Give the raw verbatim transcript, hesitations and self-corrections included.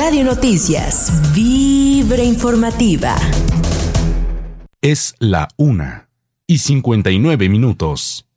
Radio Noticias, Vibra Informativa. Es la una y cincuenta y nueve minutos.